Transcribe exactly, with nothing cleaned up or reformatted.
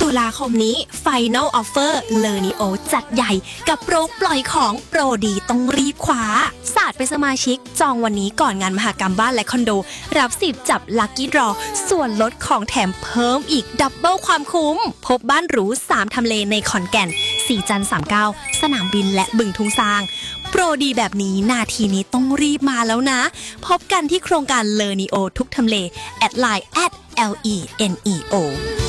ตุลาคมนี้ Final Offer เลอนิโอจัดใหญ่กับโปรปล่อยของโปรดีต้องรีบคว้าศาสตร์เป็นสมาชิกจองวันนี้ก่อนงานมหกรรมบ้านและคอนโดรับสิทธิ์จับลัคกี้ดรอส่วนลดของแถมเพิ่มอีกดับเบิลความคุ้มพบบ้านหรูสามทำเลในขอนแก่นสี่จันทร์สามเก้าสนามบินและบึงทุ่งซางโปรดีแบบนี้นาทีนี้ต้องรีบมาแล้วนะพบกันที่โครงการเลอนิโอทุกทำเลแอดไลน์ แอท แอล อี เอ็น อี โอ